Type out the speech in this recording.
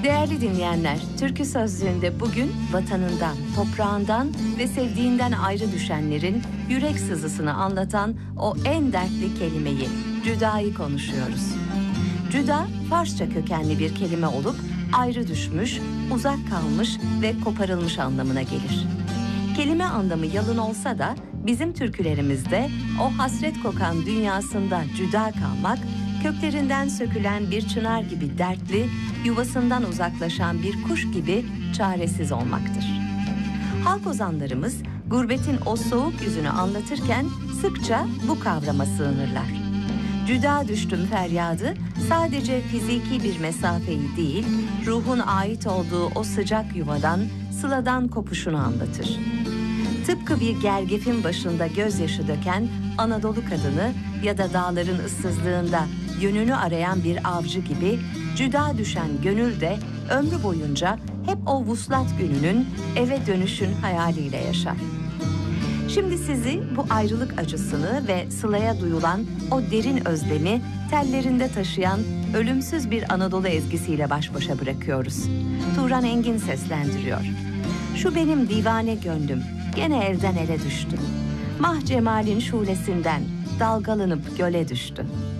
Değerli dinleyenler, Türkü Sözlüğü'nde bugün vatanından, toprağından ve sevdiğinden ayrı düşenlerin yürek sızısını anlatan o en dertli kelimeyi, cüdayı konuşuyoruz. Cüda, Farsça kökenli bir kelime olup ayrı düşmüş, uzak kalmış ve koparılmış anlamına gelir. Kelime anlamı yalın olsa da bizim türkülerimizde o hasret kokan dünyasında cüda kalmak, köklerinden sökülen bir çınar gibi dertli, yuvasından uzaklaşan bir kuş gibi çaresiz olmaktır. Halk ozanlarımız gurbetin o soğuk yüzünü anlatırken sıkça bu kavrama sığınırlar. Cüda düştüm feryadı sadece fiziki bir mesafeyi değil, ruhun ait olduğu o sıcak yuvadan, sıladan kopuşunu anlatır. Tıpkı bir gergefin başında gözyaşı döken Anadolu kadını ya da dağların ıssızlığında yönünü arayan bir avcı gibi cüda düşen gönül de ömrü boyunca hep o vuslat gününün, eve dönüşün hayaliyle yaşar. Şimdi sizi bu ayrılık acısını ve sılaya duyulan o derin özlemi tellerinde taşıyan ölümsüz bir Anadolu ezgisiyle baş başa bırakıyoruz. Turan Engin seslendiriyor. Şu benim divane gönlüm gene elden ele düştü. Mah cemalin şulesinden dalgalanıp göle düştü.